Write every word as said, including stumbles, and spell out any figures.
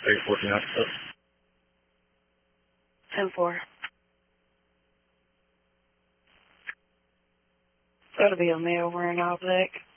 eight fourteen access. ten four. Gotta be on me over in Object.